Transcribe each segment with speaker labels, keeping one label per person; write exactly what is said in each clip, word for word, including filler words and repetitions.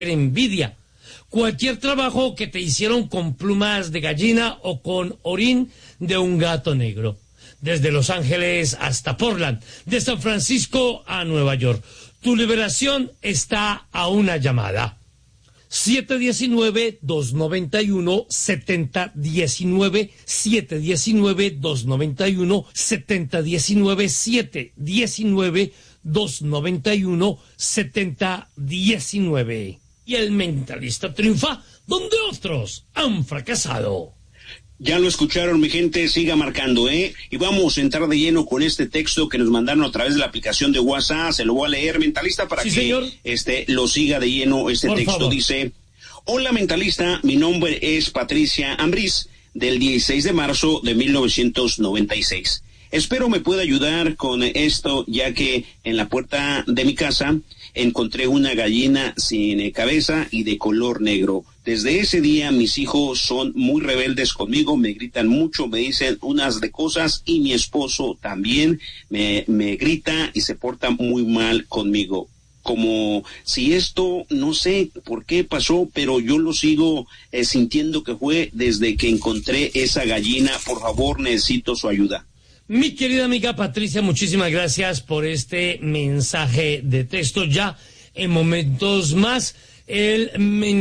Speaker 1: envidia. Cualquier trabajo que te hicieron con plumas de gallina o con orín de un gato negro. Desde Los Ángeles hasta Portland, de San Francisco a Nueva York. Tu liberación está a una llamada. siete uno nueve, dos nueve uno, siete cero uno nueve, siete uno nueve, dos nueve uno, siete cero uno nueve, siete uno nueve, dos nueve uno, siete cero uno nueve. Y el mentalista triunfa donde otros han fracasado.
Speaker 2: Ya lo escucharon, mi gente, siga marcando, ¿eh? Y vamos a entrar de lleno con este texto que nos mandaron a través de la aplicación de WhatsApp. Se lo voy a leer, mentalista, para
Speaker 1: sí,
Speaker 2: que
Speaker 1: señor.
Speaker 2: este lo siga de lleno. Este
Speaker 1: Por
Speaker 2: texto
Speaker 1: favor.
Speaker 2: Dice: hola, mentalista, mi nombre es Patricia Ambriz, del dieciséis de marzo de mil novecientos noventa y seis. Espero me pueda ayudar con esto, ya que en la puerta de mi casa encontré una gallina sin cabeza y de color negro. Desde ese día mis hijos son muy rebeldes conmigo, me gritan mucho, me dicen unas de cosas, y mi esposo también me, me grita y se porta muy mal conmigo. Como si esto, no sé por qué pasó, pero yo lo sigo eh, sintiendo que fue desde que encontré esa gallina. Por favor, necesito su ayuda.
Speaker 1: Mi querida amiga Patricia, muchísimas gracias por este mensaje de texto. Ya en momentos más, el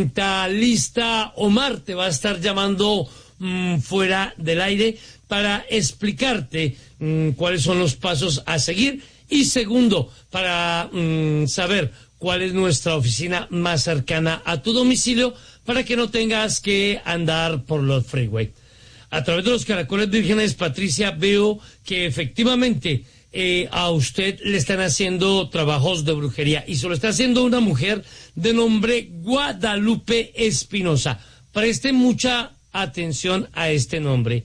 Speaker 1: mentalista Omar te va a estar llamando mmm, fuera del aire para explicarte mmm, cuáles son los pasos a seguir. Y segundo, para mmm, saber cuál es nuestra oficina más cercana a tu domicilio para que no tengas que andar por los freeways. A través de los caracoles vírgenes, Patricia, veo que efectivamente eh, a usted le están haciendo trabajos de brujería y se lo está haciendo una mujer de nombre Guadalupe Espinosa. Preste mucha atención a este nombre,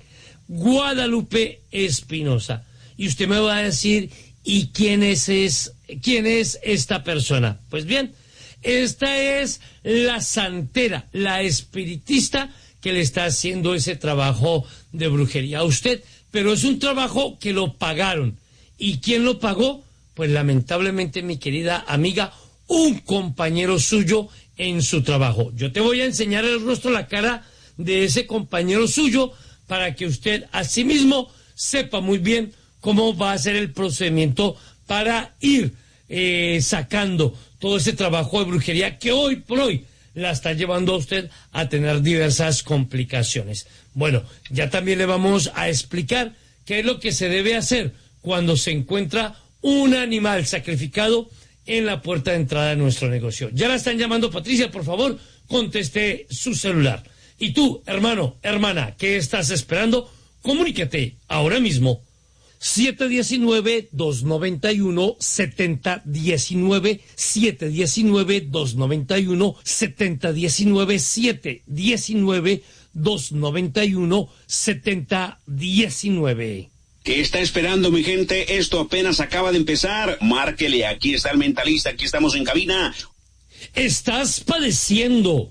Speaker 1: Guadalupe Espinosa. Y usted me va a decir, ¿y quién es, es, quién es esta persona? Pues bien, esta es la santera, la espiritista que le está haciendo ese trabajo de brujería a usted, pero es un trabajo que lo pagaron. ¿Y quién lo pagó? Pues lamentablemente, mi querida amiga, un compañero suyo en su trabajo. Yo te voy a enseñar el rostro, la cara de ese compañero suyo, para que usted asimismo sepa muy bien cómo va a ser el procedimiento para ir eh, sacando todo ese trabajo de brujería que hoy por hoy la está llevando a usted a tener diversas complicaciones. Bueno, ya también le vamos a explicar qué es lo que se debe hacer cuando se encuentra un animal sacrificado en la puerta de entrada de nuestro negocio. Ya la están llamando, Patricia, por favor, conteste su celular. Y tú, hermano, hermana, ¿qué estás esperando? Comuníquete ahora mismo. siete uno nueve, dos nueve uno, siete cero uno nueve, siete uno nueve, dos nueve uno, siete cero uno nueve, siete uno nueve, dos nueve uno, siete cero uno nueve.
Speaker 2: ¿Qué está esperando, mi gente? Esto apenas acaba de empezar. Márquele, aquí está el mentalista, aquí estamos en cabina.
Speaker 1: ¿Estás padeciendo?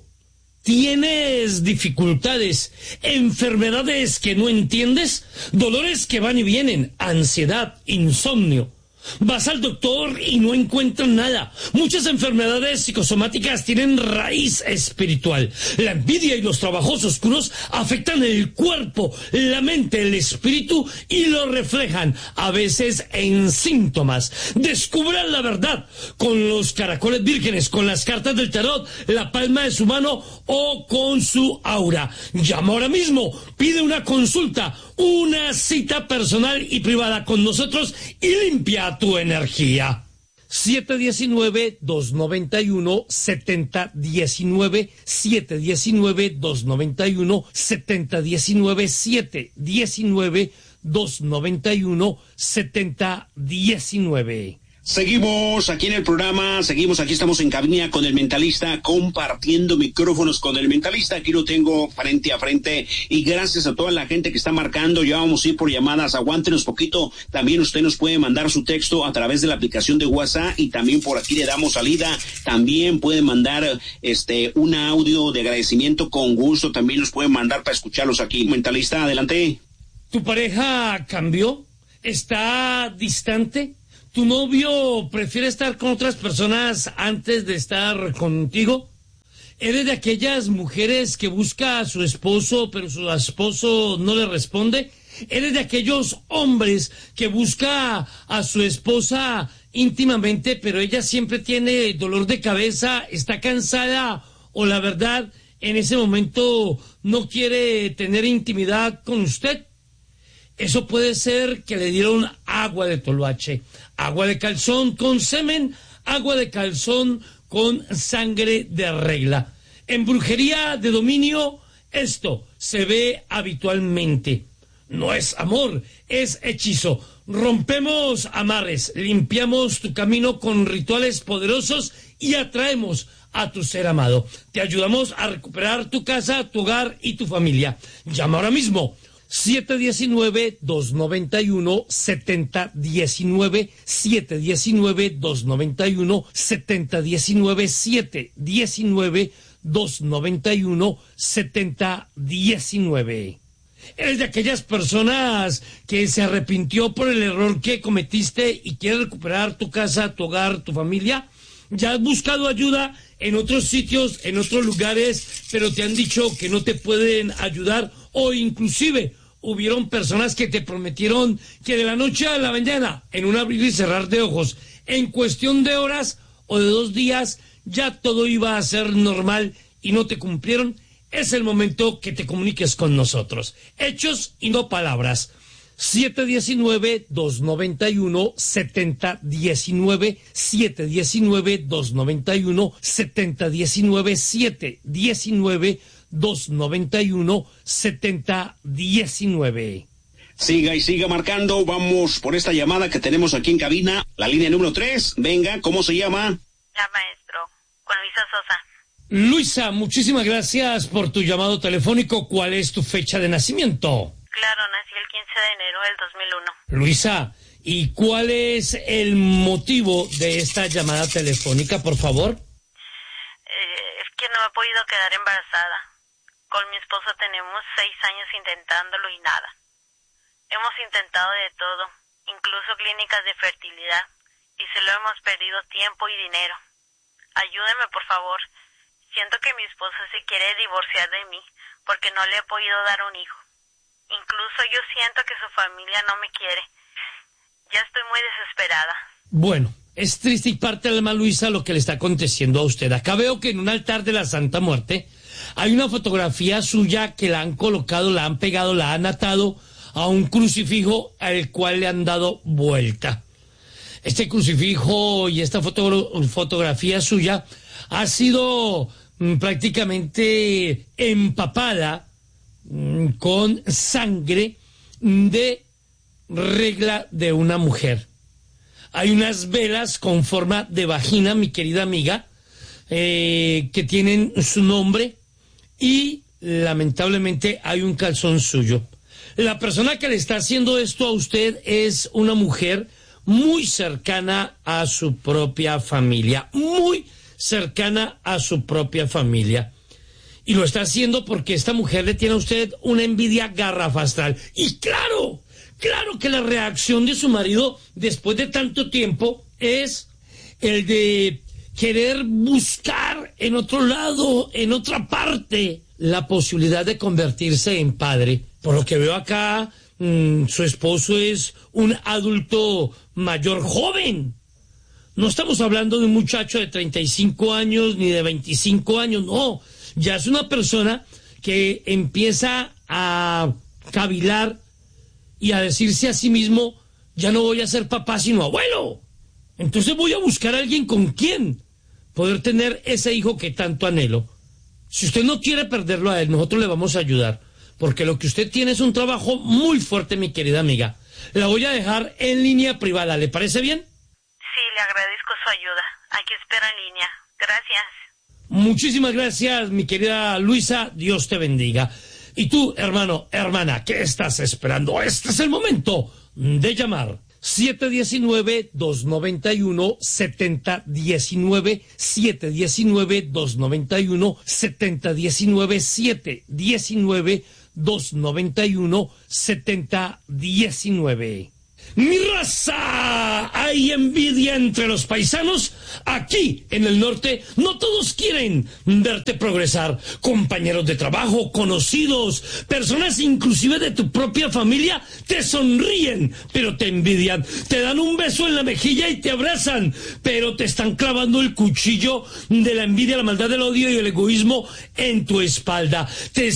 Speaker 1: ¿Tienes dificultades, enfermedades que no entiendes, dolores que van y vienen, ansiedad, insomnio? Vas al doctor y no encuentran nada. Muchas enfermedades psicosomáticas tienen raíz espiritual. La envidia y los trabajos oscuros afectan el cuerpo, la mente, el espíritu y lo reflejan a veces en síntomas. Descubran la verdad con los caracoles vírgenes, con las cartas del tarot, la palma de su mano o con su aura. Llama ahora mismo, pide una consulta, una cita personal y privada con nosotros y limpia tu energía. siete uno nueve, dos nueve uno, siete cero uno nueve, siete uno nueve, dos nueve uno, siete cero uno nueve, siete uno nueve, dos nueve uno, siete cero uno nueve.
Speaker 2: Seguimos aquí en el programa, seguimos aquí, estamos en cabina con el mentalista, compartiendo micrófonos con el mentalista. Aquí lo tengo frente a frente y gracias a toda la gente que está marcando. Ya vamos a ir por llamadas, aguántenos poquito. También usted nos puede mandar su texto a través de la aplicación de WhatsApp y también por aquí le damos salida. También puede mandar este un audio de agradecimiento con gusto, también nos pueden mandar para escucharlos aquí. Mentalista, adelante.
Speaker 1: ¿Tu pareja cambió? ¿Está distante? ¿Tu novio prefiere estar con otras personas antes de estar contigo? ¿Eres de aquellas mujeres que busca a su esposo, pero su esposo no le responde? ¿Eres de aquellos hombres que busca a su esposa íntimamente, pero ella siempre tiene dolor de cabeza, está cansada o la verdad en ese momento no quiere tener intimidad con usted? Eso puede ser que le dieron agua de toloache, agua de calzón con semen, agua de calzón con sangre de regla. En brujería de dominio, esto se ve habitualmente. No es amor, es hechizo. Rompemos amarres, limpiamos tu camino con rituales poderosos y atraemos a tu ser amado. Te ayudamos a recuperar tu casa, tu hogar y tu familia. Llama ahora mismo. siete uno nueve, dos nueve uno, siete cero uno nueve, siete uno nueve, dos nueve uno, siete cero uno nueve, siete uno nueve, dos nueve uno, siete cero uno nueve. ¿Eres de aquellas personas que se arrepintió por el error que cometiste y quiere recuperar tu casa, tu hogar, tu familia? ¿Ya has buscado ayuda en otros sitios, en otros lugares, pero te han dicho que no te pueden ayudar? O inclusive hubieron personas que te prometieron que de la noche a la mañana, en un abrir y cerrar de ojos, en cuestión de horas o de dos días, ya todo iba a ser normal y no te cumplieron. Es el momento que te comuniques con nosotros. Hechos y no palabras. siete uno nueve, dos nueve uno, siete cero uno nueve, siete uno nueve, dos nueve uno, siete cero uno nueve, siete uno nueve, dos nueve uno, siete cero uno nueve.
Speaker 2: Siga y siga marcando. Vamos por esta llamada que tenemos aquí en cabina. La línea número tres. Venga, ¿cómo se llama?
Speaker 3: Ya, maestro. Con Luisa Sosa.
Speaker 1: Luisa, muchísimas gracias por tu llamado telefónico. ¿Cuál es tu fecha de nacimiento?
Speaker 3: Claro, nací el quince de enero del dos mil uno.
Speaker 1: Luisa, ¿y cuál es el motivo de esta llamada telefónica, por favor?
Speaker 3: Eh, es que no he podido quedar embarazada. Con mi esposo tenemos seis años intentándolo y nada. Hemos intentado de todo, incluso clínicas de fertilidad, y se lo hemos perdido tiempo y dinero. Ayúdeme, por favor. Siento que mi esposo se quiere divorciar de mí porque no le he podido dar un hijo. Incluso yo siento que su familia no me quiere. Ya estoy muy desesperada.
Speaker 1: Bueno, es triste y parte del alma, Luisa, lo que le está aconteciendo a usted. Acá veo que en un altar de la Santa Muerte hay una fotografía suya que la han colocado, la han pegado, la han atado a un crucifijo al cual le han dado vuelta. Este crucifijo y esta foto, fotografía suya ha sido mm, prácticamente empapada mm, con sangre de regla de una mujer. Hay unas velas con forma de vagina, mi querida amiga, eh, que tienen su nombre y lamentablemente hay un calzón suyo. La persona que le está haciendo esto a usted es una mujer muy cercana a su propia familia, muy cercana a su propia familia. Y lo está haciendo porque esta mujer le tiene a usted una envidia garrafastral. Y claro, claro que la reacción de su marido después de tanto tiempo es el de querer buscar en otro lado, en otra parte, la posibilidad de convertirse en padre. Por lo que veo acá, mmm, su esposo es un adulto mayor joven. No estamos hablando de un muchacho de treinta y cinco años ni de veinticinco años, no. Ya es una persona que empieza a cavilar y a decirse a sí mismo, ya no voy a ser papá sino abuelo. Entonces voy a buscar a alguien con quien poder tener ese hijo que tanto anhelo. Si usted no quiere perderlo a él, nosotros le vamos a ayudar, porque lo que usted tiene es un trabajo muy fuerte, mi querida amiga. La voy a dejar en línea privada, ¿le parece bien?
Speaker 3: Sí, le agradezco su ayuda. Aquí espero en línea. Gracias.
Speaker 1: Muchísimas gracias, mi querida Luisa. Dios te bendiga. Y tú, hermano, hermana, ¿qué estás esperando? Este es el momento de llamar. siete uno nueve, dos nueve uno, siete cero uno nueve, siete uno nueve, dos nueve uno, siete cero uno nueve, siete uno nueve, dos nueve uno, siete cero uno nueve. Mi raza, hay envidia entre los paisanos, Aquí, en el norte, no todos quieren verte progresar. Compañeros de trabajo, conocidos, personas inclusive de tu propia familia, te sonríen, pero te envidian. Te dan un beso en la mejilla y te abrazan, pero te están clavando el cuchillo de la envidia, la maldad, el odio y el egoísmo en tu espalda. Te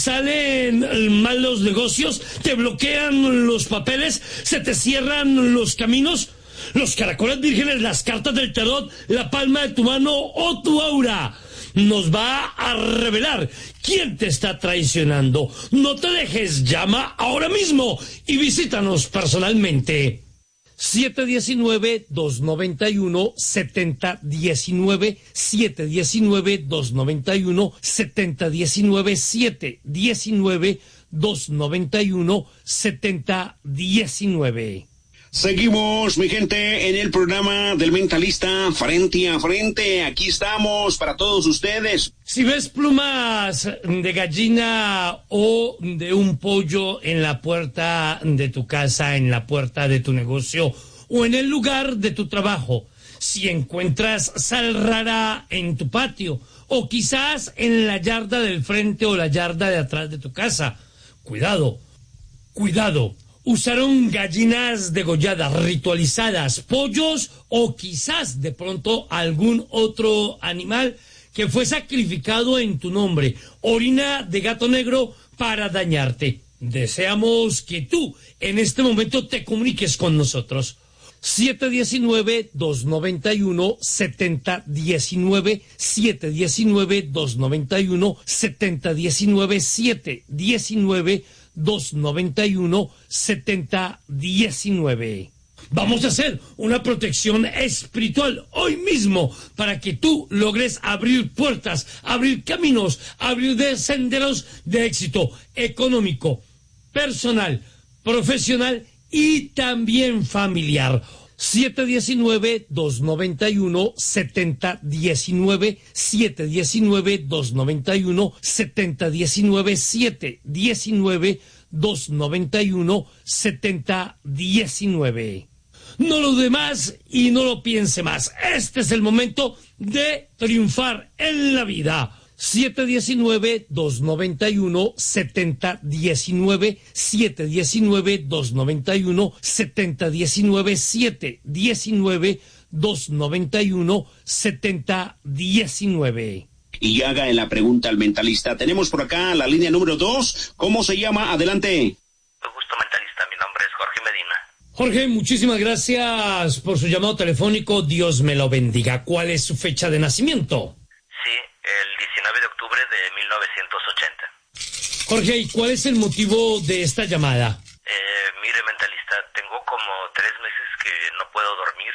Speaker 1: salen mal los negocios, te bloquean los papeles, se te cierran los caminos. Los caracoles vírgenes, las cartas del tarot, la palma de tu mano o tu aura nos va a revelar quién te está traicionando. No te dejes, llama ahora mismo y visítanos personalmente. siete uno nueve, dos nueve uno, siete cero uno nueve, siete uno nueve, dos nueve uno, siete cero uno nueve, siete uno nueve, dos nueve uno, siete cero uno nueve.
Speaker 2: Seguimos, mi gente, en el programa del Mentalista Frente a Frente. Aquí estamos para todos ustedes.
Speaker 1: Si ves plumas de gallina o de un pollo en la puerta de tu casa, en la puerta de tu negocio o en el lugar de tu trabajo, si encuentras sal rara en tu patio o quizás en la yarda del frente o la yarda de atrás de tu casa, cuidado, cuidado. Usaron gallinas degolladas, ritualizadas, pollos o quizás de pronto algún otro animal que fue sacrificado en tu nombre. Orina de gato negro para dañarte. Deseamos que tú en este momento te comuniques con nosotros. siete uno nueve, dos nueve uno, siete cero uno nueve, siete uno nueve, dos nueve uno, siete cero uno nueve, siete uno nueve, dos nueve uno, siete cero uno nueve. Vamos a hacer una protección espiritual hoy mismo para que tú logres abrir puertas, abrir caminos, abrir senderos de éxito económico, personal, profesional y también familiar. siete uno nueve, dos nueve uno, siete cero uno nueve, siete uno nueve, dos nueve uno, siete cero uno nueve, siete uno nueve, dos nueve uno, siete cero uno nueve. No lo demás y no lo piense más. Este es el momento de triunfar en la vida. siete uno nueve, dos nueve uno, siete cero uno nueve, siete uno nueve, dos nueve uno, siete cero uno nueve, siete uno nueve, dos nueve uno, siete cero uno nueve.
Speaker 2: Y haga la pregunta al mentalista. Tenemos por acá la línea número dos. ¿Cómo se llama? Adelante.
Speaker 4: Me gusto, mentalista. Mi nombre es Jorge Medina.
Speaker 1: Jorge, muchísimas gracias por su llamado telefónico. Dios me lo bendiga. ¿Cuál es su fecha de nacimiento?
Speaker 4: Sí, el diecinueve de octubre de mil novecientos ochenta.
Speaker 1: Jorge, ¿y cuál es el motivo de esta llamada?
Speaker 4: Eh, mire, mentalista, tengo como tres meses que no puedo dormir.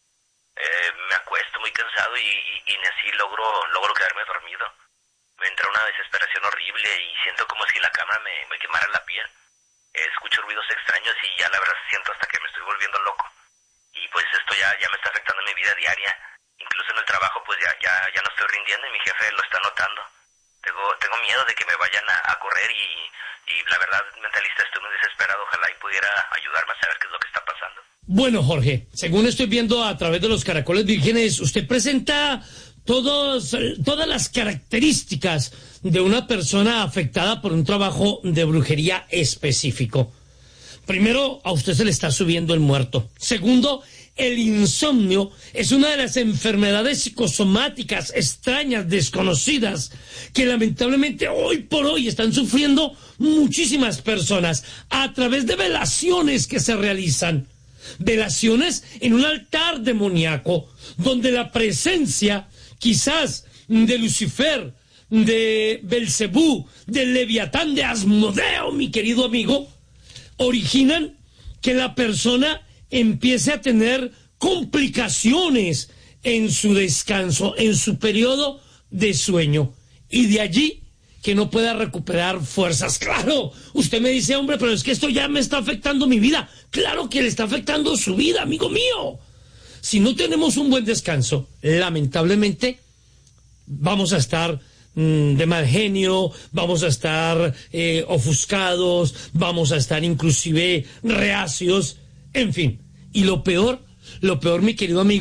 Speaker 4: Eh, me acuesto muy cansado y, y, y ni así logro, logro quedarme dormido. Me entra una desesperación horrible y siento como si la cama me, me quemara la piel. Eh, escucho ruidos extraños y ya la verdad siento hasta que me estoy volviendo loco. Y pues esto ya, ya me está afectando en mi vida diaria. Incluso en el trabajo pues ya, ya, ya no estoy rindiendo y mi jefe lo está notando. Tengo, tengo miedo de que me vayan a, a correr y, y la verdad, mentalista, estoy muy desesperado. Ojalá y pudiera ayudarme a saber qué es lo que está pasando.
Speaker 1: Bueno, Jorge, según estoy viendo a través de los caracoles vírgenes, usted presenta todos, todas las características de una persona afectada por un trabajo de brujería específico. Primero, a usted se le está subiendo el muerto. Segundo, el insomnio es una de las enfermedades psicosomáticas extrañas, desconocidas, que lamentablemente hoy por hoy están sufriendo muchísimas personas a través de velaciones que se realizan. Velaciones en un altar demoníaco, donde la presencia quizás de Lucifer, de Belcebú, del Leviatán, de Asmodeo, mi querido amigo, originan que la persona empiece a tener complicaciones en su descanso, en su periodo de sueño, y de allí que no pueda recuperar fuerzas. Claro, usted me dice, hombre, pero es que esto ya me está afectando mi vida. Claro que le está afectando su vida, amigo mío. Si no tenemos un buen descanso, lamentablemente vamos a estar mmm, de mal genio, vamos a estar eh, ofuscados, vamos a estar inclusive reacios, en fin. Y lo peor, lo peor, mi querido amigo,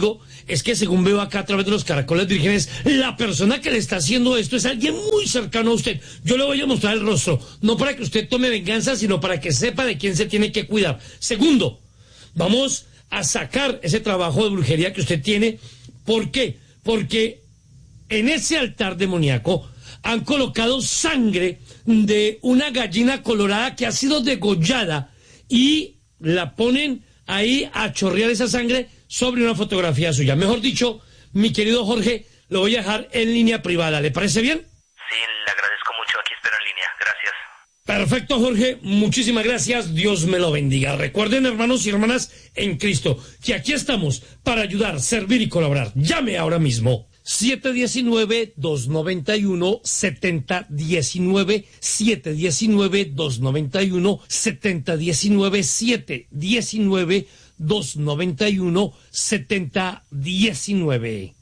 Speaker 1: es que según veo acá a través de los caracoles vírgenes, la persona que le está haciendo esto es alguien muy cercano a usted. Yo le voy a mostrar el rostro, no para que usted tome venganza, sino para que sepa de quién se tiene que cuidar. Segundo, vamos a sacar ese trabajo de brujería que usted tiene. ¿Por qué? Porque en ese altar demoníaco han colocado sangre de una gallina colorada que ha sido degollada y la ponen ahí a chorrear esa sangre sobre una fotografía suya. Mejor dicho, mi querido Jorge, lo voy a dejar en línea privada. ¿Le parece bien?
Speaker 4: Sí, le agradezco mucho. Aquí espero en línea. Gracias.
Speaker 1: Perfecto, Jorge. Muchísimas gracias. Dios me lo bendiga. Recuerden, hermanos y hermanas en Cristo, que aquí estamos para ayudar, servir y colaborar. Llame ahora mismo. siete uno nueve, dos nueve uno, siete cero uno nueve, siete uno nueve, dos nueve uno, siete cero uno nueve, siete uno nueve, dos nueve uno, siete cero uno nueve.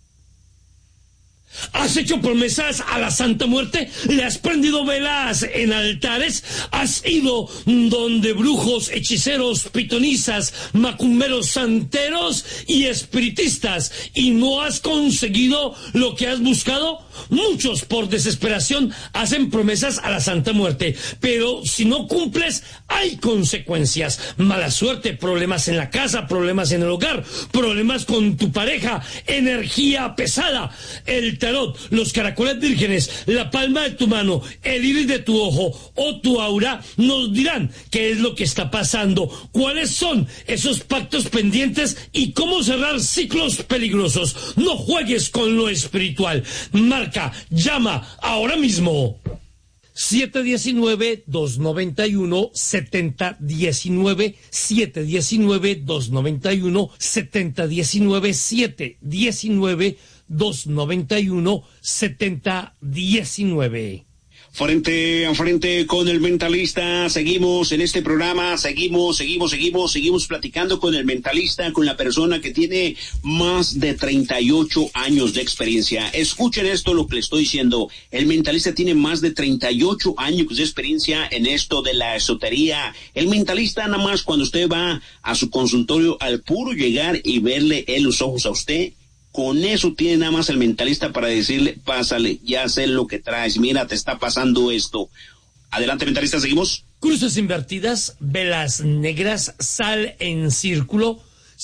Speaker 1: ¿Has hecho promesas a la Santa Muerte? ¿Le has prendido velas en altares? ¿Has ido donde brujos, hechiceros, pitonisas, macumberos, santeros y espiritistas y no has conseguido lo que has buscado? Muchos por desesperación hacen promesas a la Santa Muerte, pero si no cumples hay consecuencias. Mala suerte, problemas en la casa, problemas en el hogar, problemas con tu pareja, energía pesada. El tarot, los caracoles vírgenes, la palma de tu mano, el iris de tu ojo o tu aura nos dirán qué es lo que está pasando, cuáles son esos pactos pendientes y cómo cerrar ciclos peligrosos. No juegues con lo espiritual. Marca, llama ahora mismo. siete uno nueve, dos nueve uno, siete cero uno nueve, siete uno nueve, dos nueve uno, siete cero uno nueve, siete uno nueve, dos nueve uno, siete cero uno nueve.
Speaker 2: Frente a frente con el mentalista, seguimos en este programa, seguimos, seguimos, seguimos, seguimos platicando con el mentalista, con la persona que tiene más de treinta y ocho años de experiencia. Escuchen esto, lo que le estoy diciendo. El mentalista tiene más de treinta y ocho años de experiencia en esto de la esotería. El mentalista, nada más cuando usted va a su consultorio, al puro llegar y verle en los ojos a usted, con eso tiene nada más el mentalista para decirle, pásale, ya sé lo que traes, mira, te está pasando esto. Adelante, mentalista, seguimos.
Speaker 1: Cruces invertidas, velas negras, sal en círculo,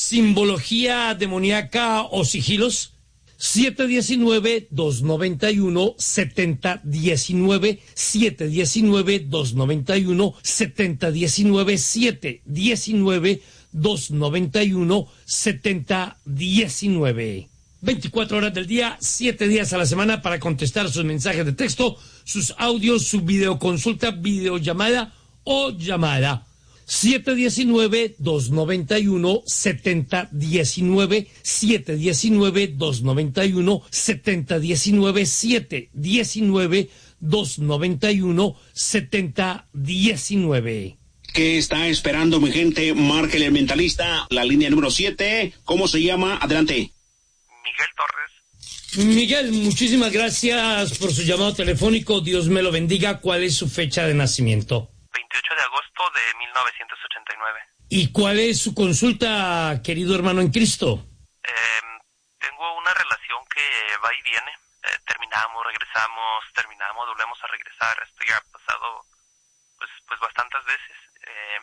Speaker 1: simbología demoníaca o sigilos. siete uno nueve, dos nueve uno, siete cero uno nueve, siete uno nueve, dos nueve uno, siete cero uno nueve, siete uno nueve, dos nueve uno, siete cero uno nueve. veinticuatro horas del día, siete días a la semana para contestar sus mensajes de texto, sus audios, su videoconsulta, videollamada o llamada. siete uno nueve, dos nueve uno, siete cero uno nueve, siete uno nueve, dos nueve uno, siete cero uno nueve, siete uno nueve, dos nueve uno, siete cero uno nueve.
Speaker 2: ¿Qué está esperando, mi gente? Márquele el mentalista, la línea número siete. ¿Cómo se llama? Adelante.
Speaker 4: Miguel Torres.
Speaker 1: Miguel, muchísimas gracias por su llamado telefónico. Dios me lo bendiga. ¿Cuál es su fecha de nacimiento?
Speaker 4: veintiocho de agosto de mil novecientos ochenta y nueve.
Speaker 1: ¿Y cuál es su consulta, querido hermano en Cristo?
Speaker 4: Eh, tengo una relación que va y viene. Eh, terminamos, regresamos, terminamos, volvemos a regresar. Esto ya ha pasado pues, pues bastantes veces. Eh,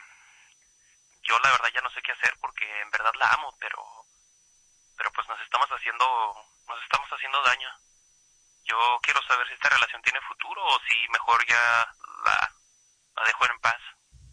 Speaker 4: yo la verdad ya no sé qué hacer porque en verdad la amo, pero pero pues nos estamos haciendo nos estamos haciendo daño. Yo quiero saber si esta relación tiene futuro o si mejor ya la, la dejo en paz.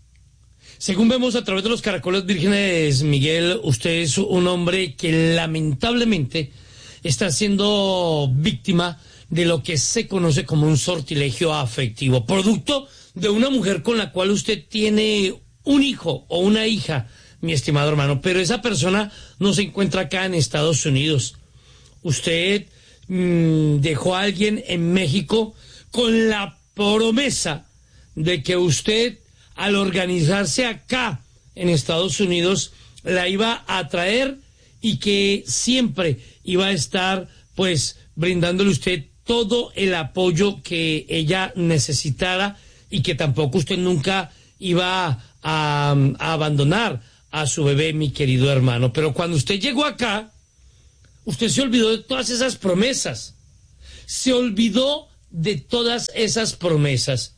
Speaker 1: Según vemos a través de los caracoles vírgenes, Miguel, usted es un hombre que lamentablemente está siendo víctima de lo que se conoce como un sortilegio afectivo, producto de una mujer con la cual usted tiene un hijo o una hija, mi estimado hermano, pero esa persona no se encuentra acá en Estados Unidos. Usted mmm, dejó a alguien en México con la promesa de que usted, al organizarse acá en Estados Unidos, la iba a traer y que siempre iba a estar, pues, brindándole usted todo el apoyo que ella necesitara y que tampoco usted nunca iba a, a abandonar a su bebé, mi querido hermano. Pero cuando usted llegó acá, Usted se olvidó de todas esas promesas. Se olvidó de todas esas promesas.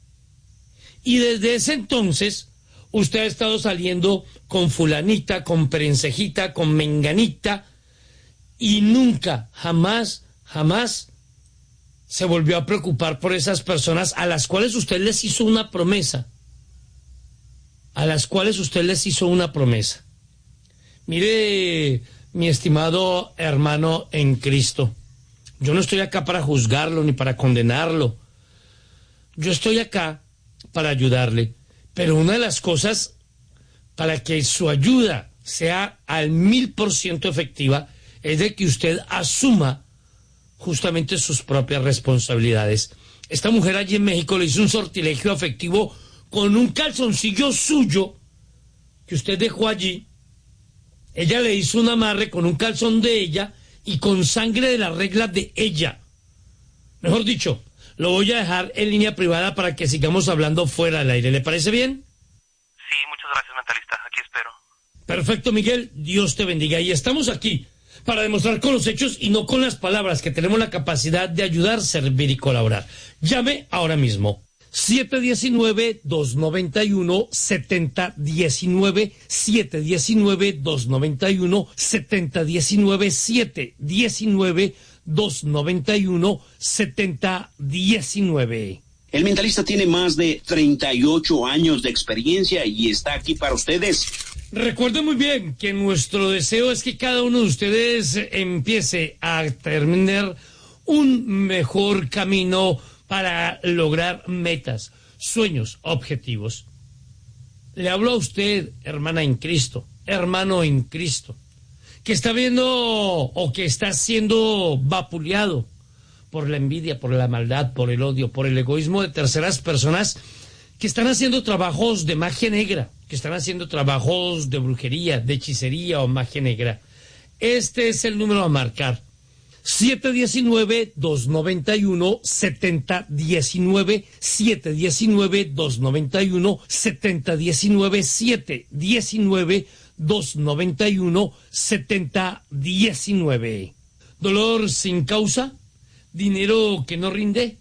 Speaker 1: Y desde ese entonces, usted ha estado saliendo con fulanita, con prensejita, con menganita, y nunca, jamás, jamás se volvió a preocupar por esas personas a las cuales usted les hizo una promesa. A las cuales usted les hizo una promesa. Mire, mi estimado hermano en Cristo, yo no estoy acá para juzgarlo ni para condenarlo. Yo estoy acá para ayudarle. Pero una de las cosas para que su ayuda sea al mil por ciento efectiva es de que usted asuma justamente sus propias responsabilidades. Esta mujer allí en México le hizo un sortilegio afectivo con un calzoncillo suyo que usted dejó allí. Ella le hizo un amarre con un calzón de ella y con sangre de la regla de ella. Mejor dicho, lo voy a dejar en línea privada para que sigamos hablando fuera del aire. ¿Le parece bien?
Speaker 4: Sí, muchas gracias, mentalista. Aquí espero.
Speaker 1: Perfecto, Miguel. Dios te bendiga. Y estamos aquí para demostrar con los hechos y no con las palabras que tenemos la capacidad de ayudar, servir y colaborar. Llame ahora mismo. siete uno nueve, dos nueve uno, siete cero uno nueve, siete uno nueve, dos nueve uno, siete uno nueve, siete uno nueve, dos nueve uno, siete uno nueve.
Speaker 2: El mentalista tiene más de treinta y ocho años de experiencia y está aquí para ustedes.
Speaker 1: Recuerden muy bien que nuestro deseo es que cada uno de ustedes empiece a terminar un mejor camino para lograr metas, sueños, objetivos. Le hablo a usted, hermana en Cristo, hermano en Cristo, que está viendo o que está siendo vapuleado por la envidia, por la maldad, por el odio, por el egoísmo de terceras personas que están haciendo trabajos de magia negra, que están haciendo trabajos de brujería, de hechicería o magia negra. Este es el número a marcar. siete uno nueve, dos nueve uno, siete cero uno nueve, siete uno nueve, dos nueve uno, siete cero uno nueve, siete uno nueve, dos nueve uno, siete uno nueve. Dolor sin causa, dinero que no rinde,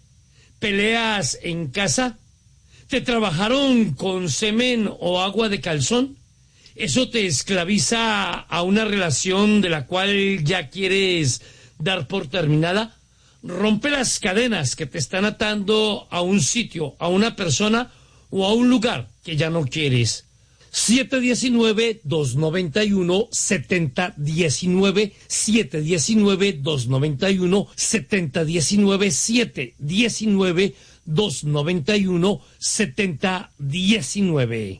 Speaker 1: peleas en casa, te trabajaron con semen o agua de calzón. Eso te esclaviza a una relación de la cual ya quieres dar por terminada. Rompe las cadenas que te están atando a un sitio, a una persona o a un lugar que ya no quieres. siete uno nueve, dos nueve uno, siete cero uno nueve, siete uno nueve, dos nueve uno, siete uno nueve, siete uno nueve, dos nueve uno, siete uno nueve.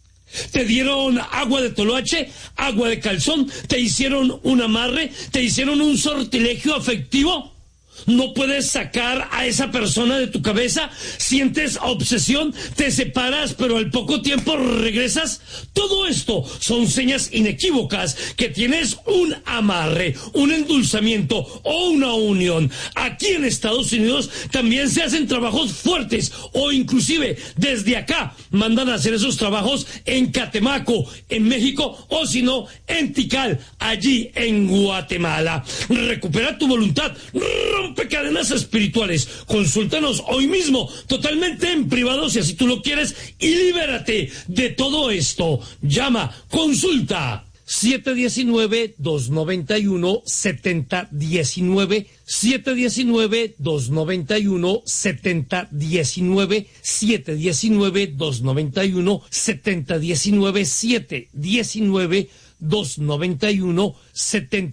Speaker 1: Te dieron agua de toloache, agua de calzón, te hicieron un amarre, te hicieron un sortilegio afectivo. No puedes sacar a esa persona de tu cabeza, sientes obsesión, te separas, pero al poco tiempo regresas. Todo esto son señas inequívocas que tienes un amarre, un endulzamiento o una unión. Aquí en Estados Unidos también se hacen trabajos fuertes o inclusive desde acá mandan a hacer esos trabajos en Catemaco, en México, o si no, en Tikal, allí en Guatemala. Recupera tu voluntad, rompe cadenas espirituales. Consúltanos hoy mismo, totalmente en privado, si así tú lo quieres, y libérate de todo esto. Llama, consulta. siete uno nueve, dos nueve uno, siete cero uno nueve, siete uno nueve, dos nueve uno, siete cero uno nueve, siete uno nueve, dos nueve uno, siete uno nueve, siete uno nueve, dos nueve uno, siete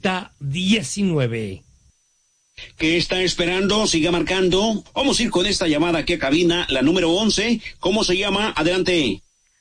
Speaker 1: uno nueve.
Speaker 2: ¿Qué está esperando? Siga marcando. Vamos a ir con esta llamada aquí a cabina, la número once. ¿Cómo se llama? Adelante.
Speaker 3: Eh,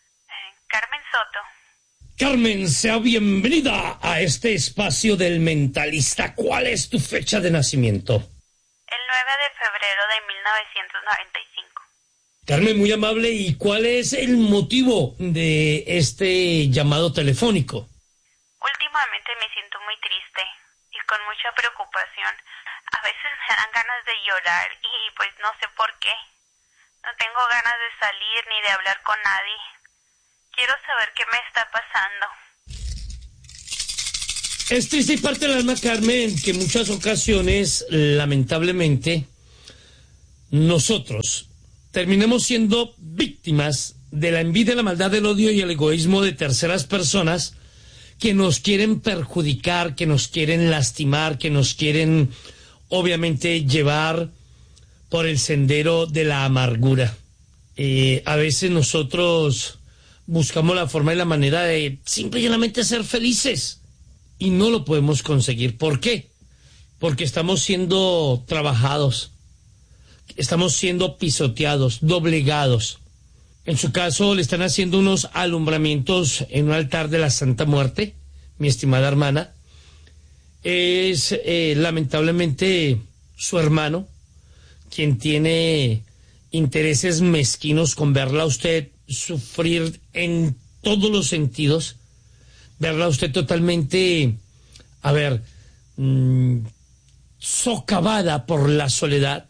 Speaker 3: Carmen Soto.
Speaker 1: Carmen, sea bienvenida a este espacio del mentalista. ¿Cuál es tu fecha de nacimiento?
Speaker 3: El nueve de febrero de mil novecientos noventa y cinco.
Speaker 1: Carmen, muy amable. ¿Y cuál es el motivo de este llamado telefónico?
Speaker 3: Últimamente me siento muy triste y con mucha preocupación. A veces me dan ganas de llorar y pues no sé por qué. No tengo ganas de salir ni de hablar con nadie. Quiero saber qué me está pasando.
Speaker 1: Es triste y parte del alma, Carmen, que en muchas ocasiones, lamentablemente, nosotros terminemos siendo víctimas de la envidia, la maldad, el odio y el egoísmo de terceras personas que nos quieren perjudicar, que nos quieren lastimar, que nos quieren, obviamente, llevar por el sendero de la amargura. Eh, a veces nosotros buscamos la forma y la manera de simple y llanamente ser felices y no lo podemos conseguir. ¿Por qué? Porque estamos siendo trabajados, estamos siendo pisoteados, doblegados. En su caso, le están haciendo unos alumbramientos en un altar de la Santa Muerte, mi estimada hermana. Es eh, lamentablemente su hermano quien tiene intereses mezquinos con verla a usted sufrir en todos los sentidos, verla a usted totalmente, a ver, mmm, socavada por la soledad,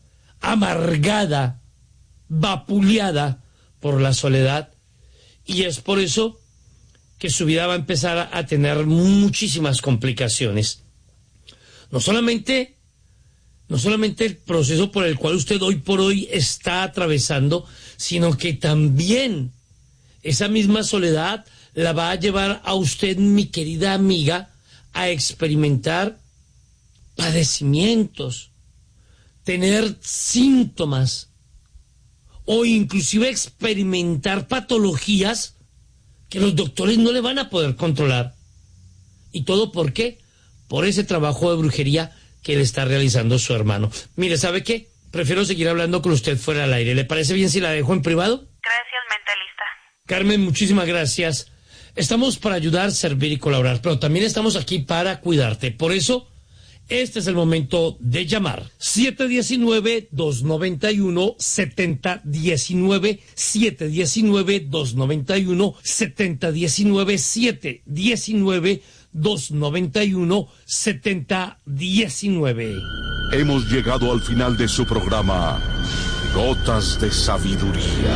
Speaker 1: amargada, vapuleada por la soledad, y es por eso que su vida va a empezar a tener muchísimas complicaciones. No solamente, no solamente el proceso por el cual usted hoy por hoy está atravesando, sino que también esa misma soledad la va a llevar a usted, mi querida amiga, a experimentar padecimientos, tener síntomas o inclusive experimentar patologías que los doctores no le van a poder controlar. ¿Y todo por qué? Por ese trabajo de brujería que le está realizando su hermano. Mire, ¿sabe qué? Prefiero seguir hablando con usted fuera del aire. ¿Le parece bien si la dejo en privado?
Speaker 3: Gracias, mentalista.
Speaker 1: Carmen, muchísimas gracias. Estamos para ayudar, servir y colaborar, pero también estamos aquí para cuidarte. Por eso, este es el momento de llamar. siete uno nueve, dos nueve uno, siete cero uno nueve, siete uno nueve, dos nueve uno, siete cero uno nueve, siete uno nueve, dos nueve uno, siete cero uno nueve.
Speaker 5: Hemos llegado al final de su programa Gotas de Sabiduría,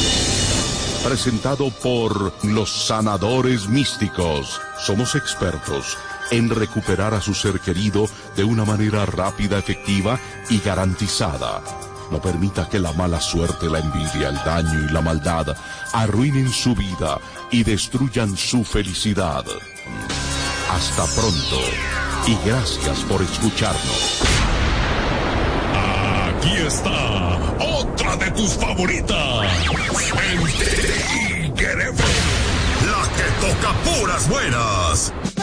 Speaker 5: presentado por los sanadores místicos. Somos expertos en recuperar a su ser querido de una manera rápida, efectiva y garantizada. No permita que la mala suerte, la envidia, el daño y la maldad arruinen su vida y destruyan su felicidad. Hasta pronto y gracias por escucharnos.
Speaker 6: Aquí está otra de tus favoritas. El Tigre, la que toca puras buenas.